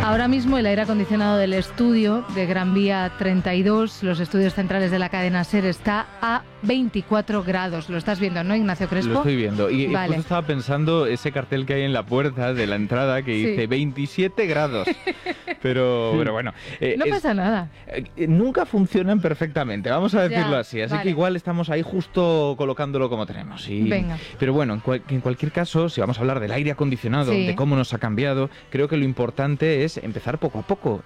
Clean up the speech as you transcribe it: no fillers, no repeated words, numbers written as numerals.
Ahora mismo el aire acondicionado del estudio de Gran Vía 32, los estudios centrales de la cadena SER, está a 24 grados. Lo estás viendo, ¿no, Ignacio Crespo? Lo estoy viendo. Y vale. justo estaba pensando ese cartel que hay en la puerta de la entrada que dice 27 grados. Pero bueno. No pasa nada. Nunca funcionan perfectamente, vamos a decirlo así. Así vale. que igual estamos ahí justo colocándolo como tenemos. Venga. Pero bueno, en cualquier caso, si vamos a hablar del aire acondicionado, de cómo nos ha cambiado, creo que lo importante es empezar poco a poco.